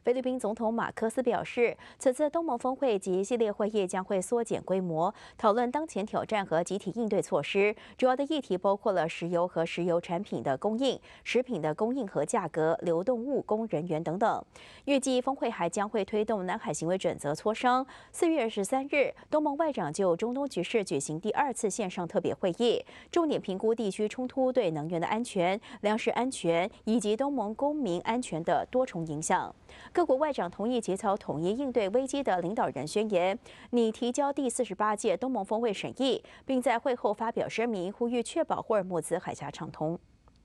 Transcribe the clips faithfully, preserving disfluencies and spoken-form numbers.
菲律宾总统马科斯表示，此次东盟峰会及系列会议将会缩减规模，讨论当前挑战和集体应对措施。主要的议题包括了石油和石油产品的供应、食品的供应和价格、流动务工人员等等。预计峰会还将会推动南海行为准则磋商。四月十三日，东盟外长就中东局势举行第二次线上特别会议，重点评估地区冲突对能源的安全、粮食安全以及东盟公民安全的多重影响。各国外长同意起草统一应对危机的领导人宣言，拟提交第四十八届东盟峰会审议，并在会后发表声明，呼吁确保霍尔木兹海峡畅通。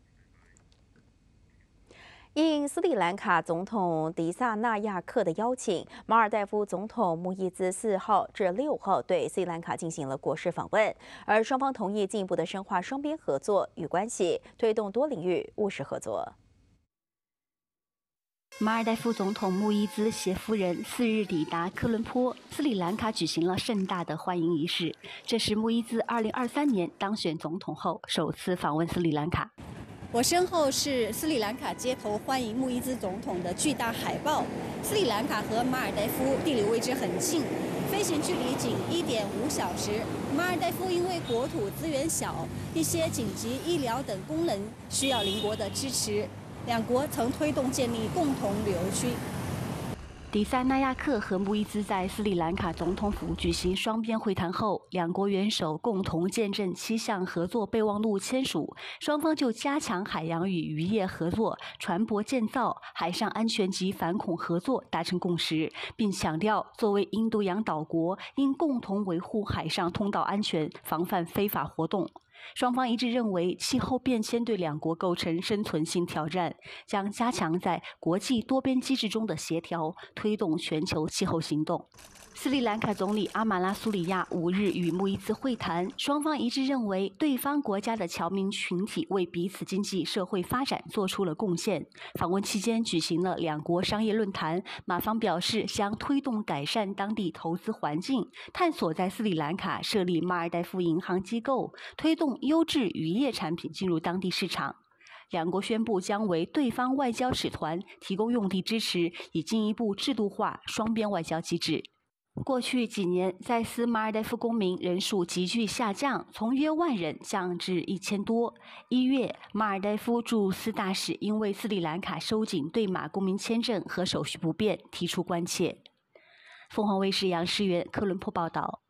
应斯里兰卡总统迪萨纳亚克的邀请，马尔代夫总统穆伊兹四号至六号对斯里兰卡进行了国事访问，而双方同意进一步的深化双边合作与关系，推动多领域务实合作。 马尔代夫总统穆伊兹携夫人四日抵达科伦坡，斯里兰卡举行了盛大的欢迎仪式。这是穆伊兹二零二三年当选总统后首次访问斯里兰卡。 我身后是斯里兰卡街头欢迎穆伊兹总统的巨大海报。斯里兰卡和马尔代夫地理位置很近，飞行距离仅一点五小时。马尔代夫因为国土资源小，一些紧急医疗等功能需要邻国的支持。两国曾推动建立共同旅游区。 迪萨纳亚克和穆伊兹在斯里兰卡总统府举行双边会谈后，两国元首共同见证七项合作备忘录签署，双方就加强海洋与渔业合作、船舶建造、海上安全及反恐合作达成共识，并强调作为印度洋岛国，应共同维护海上通道安全，防范非法活动。双方一致认为，气候变迁对两国构成生存性挑战，将加强在国际多边机制中的协调，推动全球气候行动。斯里兰卡总理阿马拉苏里亚五日与穆伊兹会谈，双方一致认为，对方国家的侨民群体为彼此经济社会发展做出了贡献。访问期间举行了两国商业论坛，马方表示将推动改善当地投资环境，探索在斯里兰卡设立马尔代夫银行机构，推动优质渔业产品进入当地市场。两国宣布将为对方外交使团提供用地支持，以进一步制度化双边外交机制。过去几年，在斯马尔代夫公民人数急剧下降，从约万人降至一千多。一月，马尔代夫驻斯大使因为斯里兰卡收紧对马公民签证和手续不便，提出关切。凤凰卫视杨诗媛科伦坡报道。